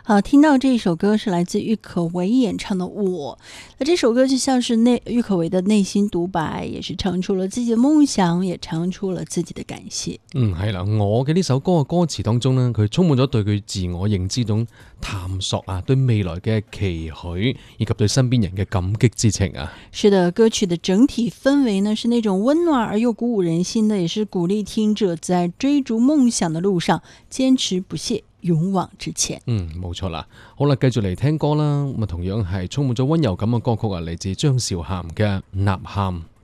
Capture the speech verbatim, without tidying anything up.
好，听到这一首歌是来自郁可唯演唱的《我》，那这首歌就像是内郁可唯的内心獨白，也是唱出了自己的夢想，也唱出了自己的感謝。 嗯，係啦，我嘅呢首歌嘅歌詞當中呢，佢充滿咗對佢自我認知種探索啊，對未來嘅期許，以及對身邊人嘅感激之情啊。 是的，歌曲的整體氛圍呢，是那種溫暖而又鼓舞人心的，也是鼓勵聽者在追逐夢想的路上堅持不懈，勇往直前。 嗯，冇錯啦。好啦，繼續嚟聽歌啦。咁啊，同樣係充滿咗溫柔感嘅歌曲啊，嚟自張韶涵嘅《吶喊》。